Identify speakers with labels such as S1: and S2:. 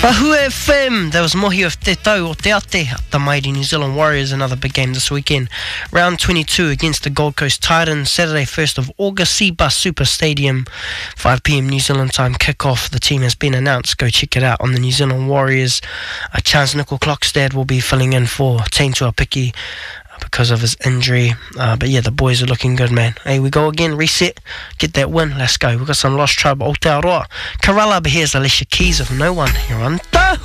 S1: Wahoo FM, there was mohi of te tau o te ate at the mighty New Zealand Warriors, another big game this weekend. Round 22 against the Gold Coast Titans, Saturday 1st of August, Seabus Super Stadium, 5 p.m. New Zealand time kick-off. The team has been announced, go check it out on the New Zealand Warriors. Chance Nicol-Klokstad will be filling in for Tane Tuapiki because of his injury, but yeah, the boys are looking good, man. Hey, we go again, reset, get that win, let's go. We've got some Lost Tribe Aotearoa. Karala, but here's Alicia Keys of No One here on Tahu.